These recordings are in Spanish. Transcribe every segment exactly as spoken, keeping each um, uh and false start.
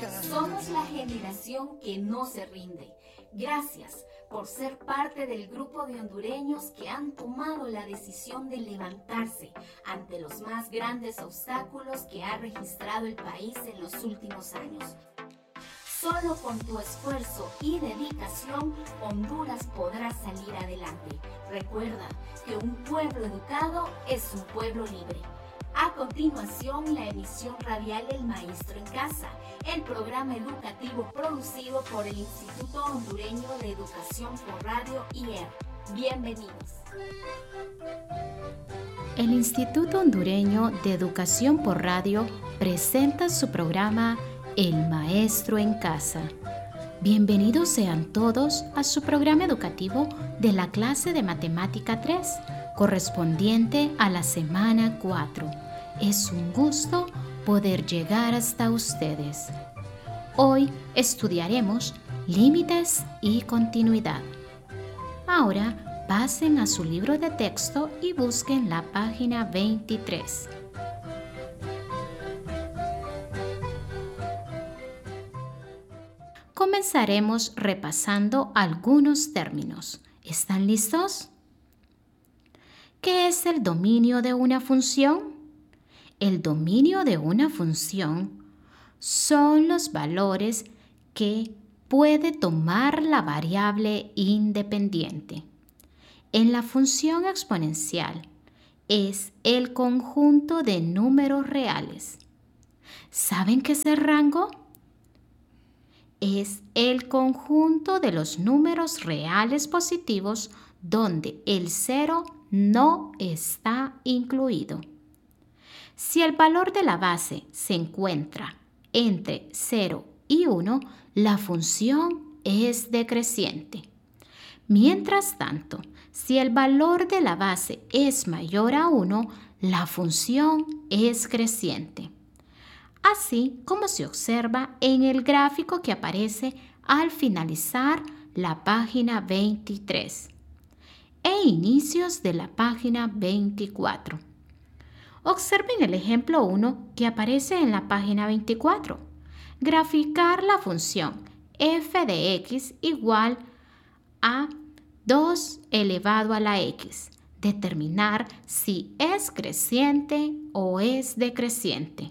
Somos la generación que no se rinde. Gracias por ser parte del grupo de hondureños que han tomado la decisión de levantarse ante los más grandes obstáculos que ha registrado el país en los últimos años. Solo con tu esfuerzo y dedicación, Honduras podrá salir adelante. Recuerda que un pueblo educado es un pueblo libre. A continuación, la emisión radial El Maestro en Casa, el programa educativo producido por el Instituto Hondureño de Educación por Radio I E R. Bienvenidos. El Instituto Hondureño de Educación por Radio presenta su programa El Maestro en Casa. Bienvenidos sean todos a su programa educativo de la clase de Matemática tres, correspondiente a la semana cuatro. Es un gusto poder llegar hasta ustedes. Hoy estudiaremos límites y continuidad. Ahora pasen a su libro de texto y busquen la página veintitrés. Comenzaremos repasando algunos términos. ¿Están listos? ¿Qué es el dominio de una función? El dominio de una función son los valores que puede tomar la variable independiente. En la función exponencial es el conjunto de números reales. ¿Saben qué es el rango? Es el conjunto de los números reales positivos donde el cero no está incluido. Si el valor de la base se encuentra entre cero y uno, la función es decreciente. Mientras tanto, si el valor de la base es mayor a uno, la función es creciente. Así como se observa en el gráfico que aparece al finalizar la página veintitrés e inicios de la página veinticuatro. Observen el ejemplo uno que aparece en la página veinticuatro. Graficar la función f de x igual a dos elevado a la x. Determinar si es creciente o es decreciente.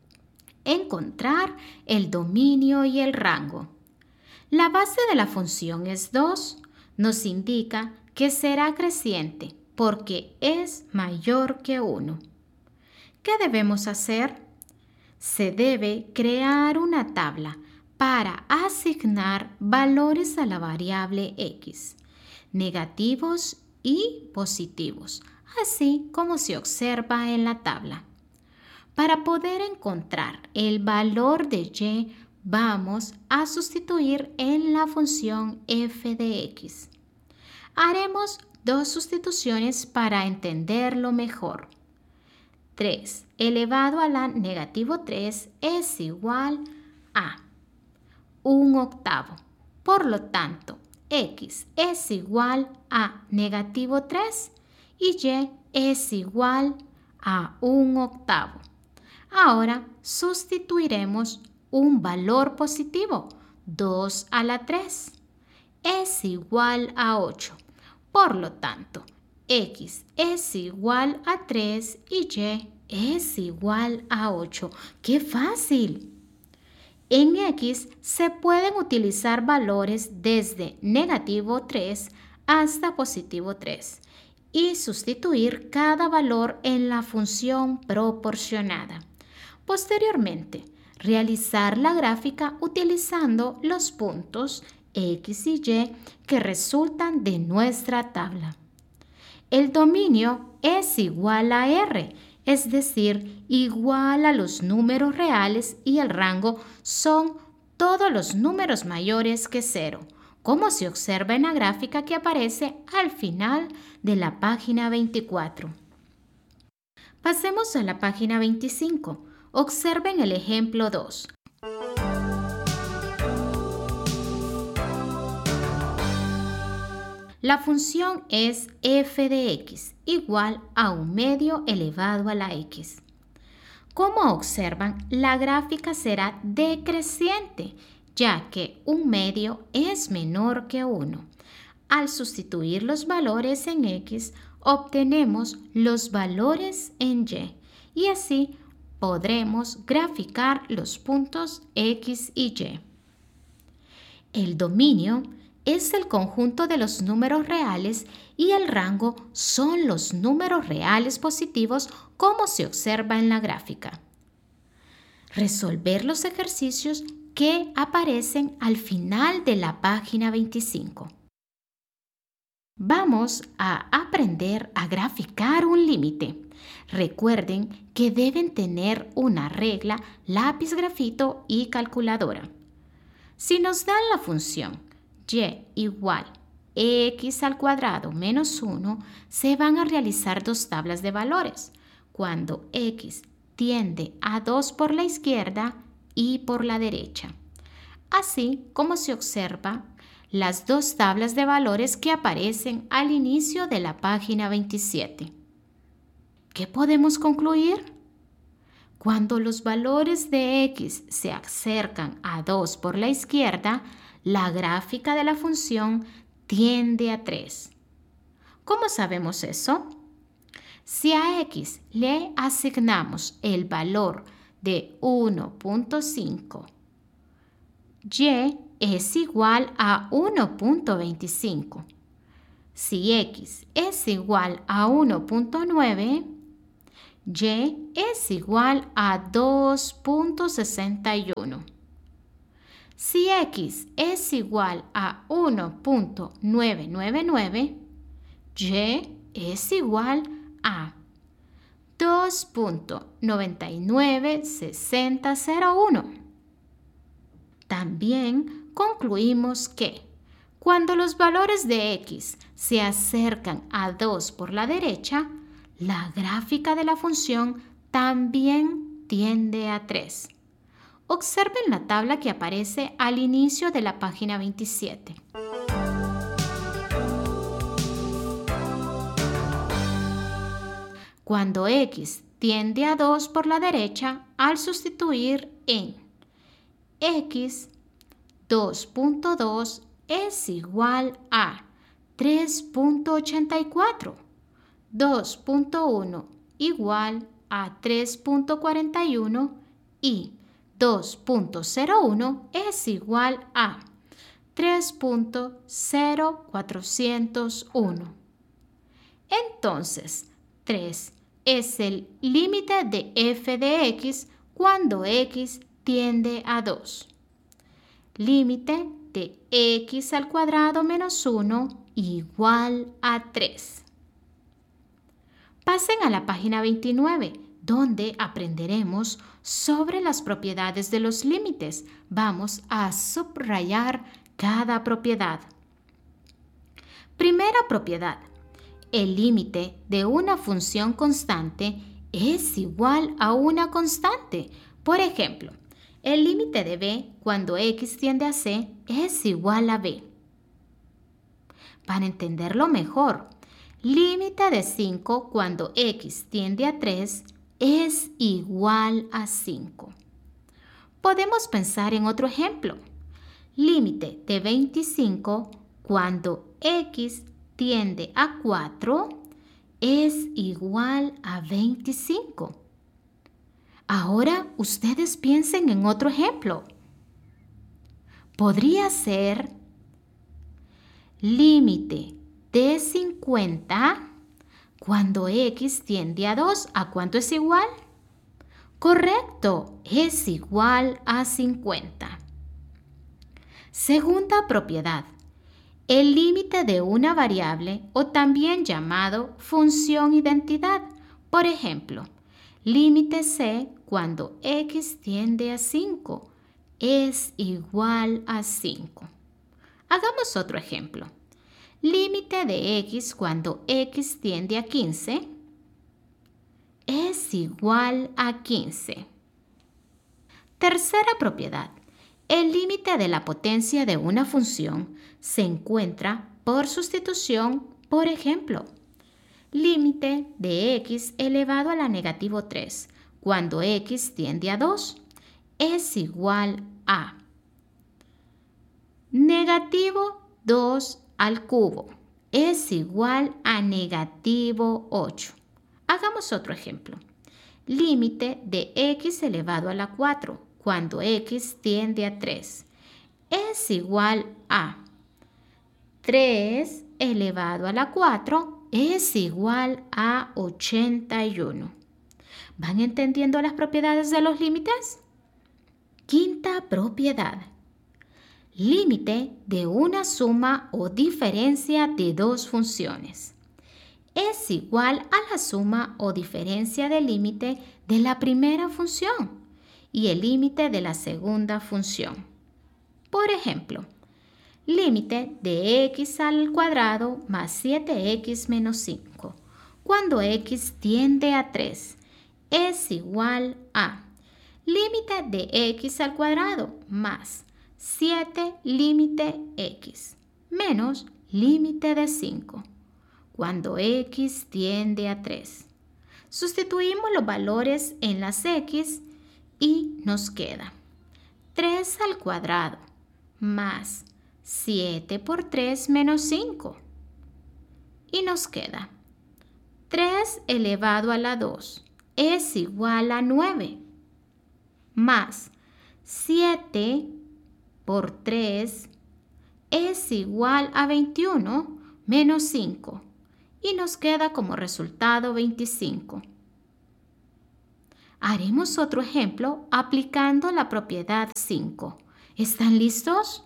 Encontrar el dominio y el rango. La base de la función es dos. Nos indica que será creciente porque es mayor que uno. ¿Qué debemos hacer? Se debe crear una tabla para asignar valores a la variable x, negativos y positivos, así como se observa en la tabla. Para poder encontrar el valor de y, vamos a sustituir en la función f de x. Haremos dos sustituciones para entenderlo mejor. tres elevado a la negativo tres es igual a un octavo. Por lo tanto, x es igual a negativo tres y y es igual a un octavo. Ahora sustituiremos un valor positivo, dos a la tres, es igual a ocho. Por lo tanto, x es igual a tres y y es igual a ocho. ¡Qué fácil! En x se pueden utilizar valores desde negativo tres hasta positivo tres y sustituir cada valor en la función proporcionada. Posteriormente, realizar la gráfica utilizando los puntos x y y que resultan de nuestra tabla. El dominio es igual a R, es decir, igual a los números reales, y el rango son todos los números mayores que cero, como se observa en la gráfica que aparece al final de la página veinticuatro. Pasemos a la página veinticinco. Observen el ejemplo dos. La función es f de x igual a un medio elevado a la x. Como observan, la gráfica será decreciente, ya que un medio es menor que uno. Al sustituir los valores en X, obtenemos los valores en Y y así podremos graficar los puntos X y Y. El dominio es el conjunto de los números reales y el rango son los números reales positivos como se observa en la gráfica. Resolver los ejercicios que aparecen al final de la página veinticinco. Vamos a aprender a graficar un límite. Recuerden que deben tener una regla, lápiz grafito y calculadora. Si nos dan la función y igual x al cuadrado menos uno, se van a realizar dos tablas de valores, cuando x tiende a dos por la izquierda y por la derecha. Así como se observa las dos tablas de valores que aparecen al inicio de la página veintisiete. ¿Qué podemos concluir? Cuando los valores de x se acercan a dos por la izquierda, la gráfica de la función tiende a tres. ¿Cómo sabemos eso? Si a x le asignamos el valor de uno punto cinco, y es igual a uno punto veinticinco. Si x es igual a uno punto nueve, y es igual a dos punto sesenta y uno. Si x es igual a uno punto novecientos noventa y nueve, y es igual a dos punto noventa y nueve seiscientos uno. También concluimos que cuando los valores de x se acercan a dos por la derecha, la gráfica de la función también tiende a tres. Observen la tabla que aparece al inicio de la página veintisiete. Cuando x tiende a dos por la derecha, al sustituir en x, dos punto dos es igual a tres punto ochenta y cuatro. dos punto uno igual a tres punto cuarenta y uno y dos punto cero uno es igual a tres punto cero cuatrocientos uno. Entonces, tres es el límite de f de x cuando x tiende a dos. Límite de x al cuadrado menos uno igual a tres. Pasen a la página veintinueve, donde aprenderemos sobre las propiedades de los límites. Vamos a subrayar cada propiedad. Primera propiedad. El límite de una función constante es igual a una constante. Por ejemplo, el límite de b cuando x tiende a c es igual a b. Para entenderlo mejor, límite de cinco cuando x tiende a tres es igual a cinco. Podemos pensar en otro ejemplo. Límite de veinticinco cuando x tiende a cuatro es igual a veinticinco. Ahora ustedes piensen en otro ejemplo. Podría ser límite de cincuenta cuando x tiende a dos. ¿A cuánto es igual? Correcto, es igual a cincuenta. Segunda propiedad. El límite de una variable o también llamado función identidad. Por ejemplo, límite c cuando x tiende a cinco es igual a cinco. Hagamos otro ejemplo. Límite de x cuando x tiende a quince es igual a quince. Tercera propiedad. El límite de la potencia de una función se encuentra por sustitución. Por ejemplo, límite de x elevado a la negativo tres cuando x tiende a dos, es igual a negativo dos al cubo, es igual a negativo ocho. Hagamos otro ejemplo. Límite de x elevado a la cuatro cuando x tiende a tres es igual a tres elevado a la cuatro es igual a ochenta y uno. ¿Van entendiendo las propiedades de los límites? Quinta propiedad. Límite de una suma o diferencia de dos funciones es igual a la suma o diferencia del límite de la primera función y el límite de la segunda función. Por ejemplo, límite de x al cuadrado más siete x menos cinco, cuando x tiende a tres, es igual a límite de x al cuadrado más siete límite x menos límite de cinco, cuando x tiende a tres. Sustituimos los valores en las x y nos queda tres al cuadrado más siete por tres menos cinco. Y nos queda tres elevado a la dos es igual a nueve, más siete por tres es igual a veintiuno menos cinco. Y nos queda como resultado veinticinco. Haremos otro ejemplo aplicando la propiedad cinco. ¿Están listos?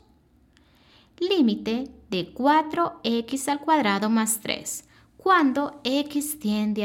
Límite de cuatro x al cuadrado más tres, cuando x tiende